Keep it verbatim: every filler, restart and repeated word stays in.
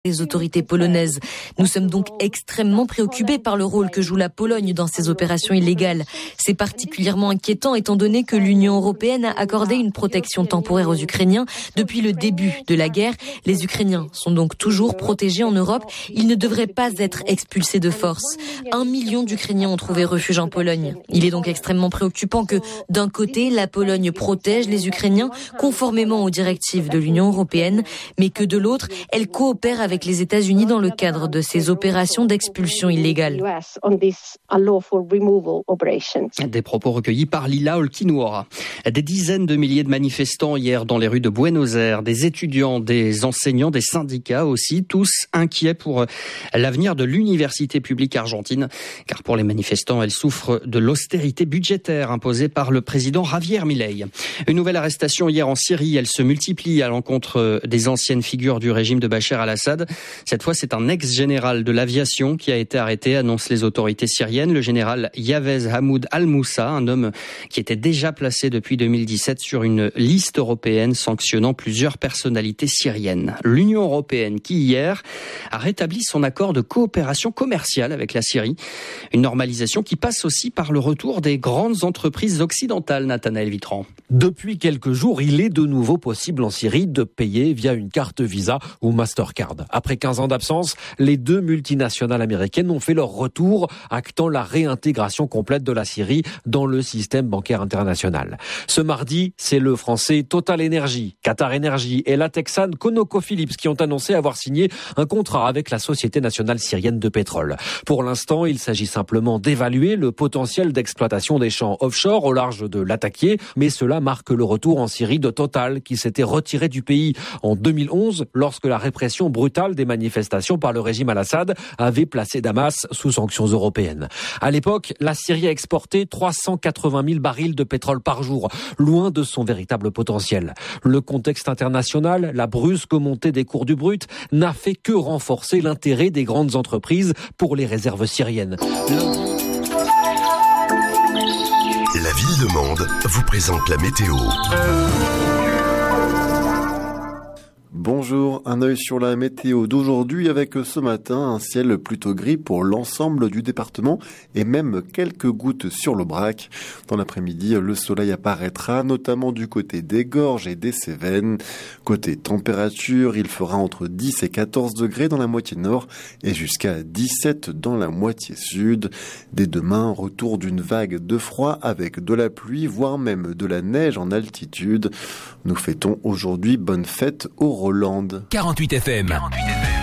les autorités polonaises. Nous sommes donc extrêmement préoccupés par le rôle que joue la Pologne dans ces opérations illégales. C'est particulièrement inquiétant étant donné que l'Union européenne a accordé une protection temporaire aux Ukrainiens depuis le début de la guerre. Les Ukrainiens sont donc toujours protégés en Europe. Ils ne devraient pas être expulsés de force. Un million d'Ukrainiens ont trouvé refuge en Pologne. Il est donc extrêmement préoccupant que, d'un côté, la Pologne protège les Ukrainiens conformément aux directives de l'Union européenne, mais que de l'autre, elle coopère avec avec les États-Unis dans le cadre de ces opérations d'expulsion illégale. Des propos recueillis par Lila Olkinuora. Des dizaines de milliers de manifestants hier dans les rues de Buenos Aires, des étudiants, des enseignants, des syndicats aussi, tous inquiets pour l'avenir de l'université publique argentine. Car pour les manifestants, elle souffre de l'austérité budgétaire imposée par le président Javier Milei. Une nouvelle arrestation hier en Syrie, elle se multiplie à l'encontre des anciennes figures du régime de Bachar al-Assad. Cette fois, c'est un ex-général de l'aviation qui a été arrêté, annoncent les autorités syriennes. Le général Yavez Hamoud al-Moussa, un homme qui était déjà placé depuis deux mille dix-sept sur une liste européenne sanctionnant plusieurs personnalités syriennes. L'Union européenne qui, hier, a rétabli son accord de coopération commerciale avec la Syrie. Une normalisation qui passe aussi par le retour des grandes entreprises occidentales, Nathanaël Vitran. Depuis quelques jours, il est de nouveau possible en Syrie de payer via une carte Visa ou Mastercard. Après quinze ans d'absence, les deux multinationales américaines ont fait leur retour, actant la réintégration complète de la Syrie dans le système bancaire international. Ce mardi, c'est le français Total Energy, Qatar Energy et la Texane ConocoPhillips qui ont annoncé avoir signé un contrat avec la Société nationale syrienne de pétrole. Pour l'instant, il s'agit simplement d'évaluer le potentiel d'exploitation des champs offshore au large de Latakia, mais cela marque le retour en Syrie de Total qui s'était retiré du pays en deux mille onze lorsque la répression brutale des manifestations par le régime al-Assad avait placé Damas sous sanctions européennes. À l'époque, la Syrie a exporté trois cent quatre-vingt mille barils de pétrole par jour, loin de son véritable potentiel. Le contexte international, la brusque montée des cours du brut, n'a fait que renforcer l'intérêt des grandes entreprises pour les réserves syriennes. La ville de Mende vous présente la météo. Bonjour, un œil sur la météo d'aujourd'hui avec ce matin un ciel plutôt gris pour l'ensemble du département et même quelques gouttes sur l'Aubrac. Dans l'après-midi, le soleil apparaîtra notamment du côté des Gorges et des Cévennes. Côté température, il fera entre dix et quatorze degrés dans la moitié nord et jusqu'à dix-sept dans la moitié sud. Dès demain, retour d'une vague de froid avec de la pluie, voire même de la neige en altitude. Nous fêtons aujourd'hui bonne fête au Roland. quarante-huit F M. quarante-huit F M.